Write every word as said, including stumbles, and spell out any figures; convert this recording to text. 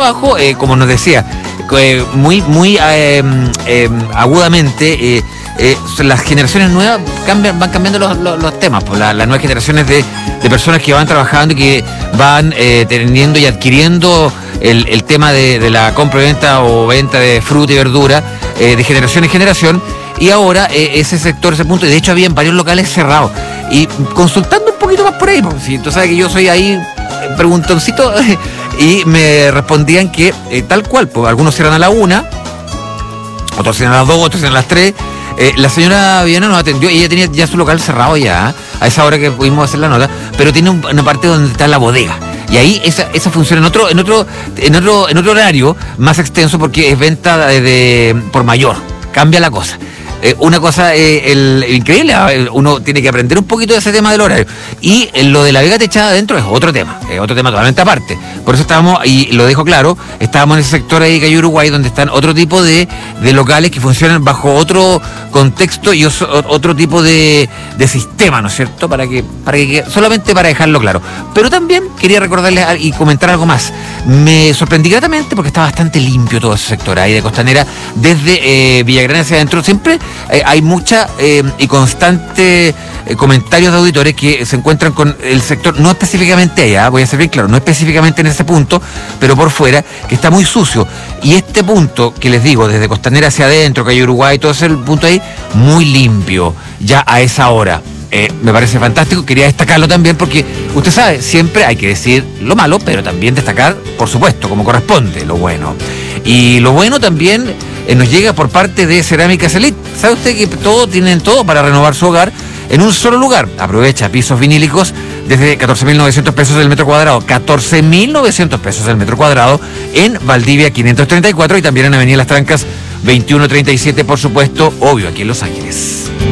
trabajo, eh, como nos decía, eh, muy, muy eh, eh, agudamente, eh, eh, las generaciones nuevas cambian, van cambiando los, los, los temas, pues la, las nuevas generaciones de, de personas que van trabajando y que van eh, teniendo y adquiriendo el, el tema de, de la compra y venta o venta de fruta y verdura eh, de generación en generación. Y ahora eh, ese sector, ese punto, y de hecho había varios locales cerrados. Y consultando un poquito más por ahí, porque si tú sabes que yo soy ahí preguntoncito, y me respondían que eh, tal cual, pues algunos cierran a la una, otros cierran a las dos, otros cierran a las tres. Eh, la señora Viviana nos atendió y ella tenía ya su local cerrado ya, ¿eh? A esa hora que pudimos hacer la nota, pero tiene un, una parte donde está la bodega. Y ahí esa, esa funciona en otro, en otro, en otro, en otro horario más extenso porque es venta de, de por mayor. Cambia la cosa. Eh, una cosa eh, el, increíble, uno tiene que aprender un poquito de ese tema del horario. Y eh, lo de la vega techada adentro es otro tema, es otro tema totalmente aparte. Por eso estábamos, y lo dejo claro, estábamos en ese sector ahí que hay Uruguay, donde están otro tipo de, de locales que funcionan bajo otro contexto y oso, otro tipo de, de sistema, ¿no es cierto? Para que, para que, solamente para dejarlo claro. Pero también quería recordarles y comentar algo más. Me sorprendí gratamente porque está bastante limpio todo ese sector ahí de Costanera, desde eh, Villagrán hacia adentro. Siempre eh, hay mucha eh, y constante eh, comentarios de auditores que se encuentran con el sector, no específicamente allá, voy a ser bien claro, no específicamente en ese punto, pero por fuera, que está muy sucio. Y este punto que les digo, desde Costanera hacia adentro, que hay Uruguay, todo ese punto ahí, muy limpio, ya a esa hora. Eh, me parece fantástico, quería destacarlo también porque usted sabe, siempre hay que decir lo malo, pero también destacar, por supuesto, como corresponde, lo bueno. Y lo bueno también eh, nos llega por parte de Cerámicas Elite. ¿Sabe usted que todo tienen todo para renovar su hogar en un solo lugar? Aprovecha pisos vinílicos desde catorce mil novecientos pesos el metro cuadrado, catorce mil novecientos pesos el metro cuadrado en Valdivia quinientos treinta y cuatro y también en Avenida Las Trancas veintiuno treinta y siete, por supuesto, obvio, aquí en Los Ángeles.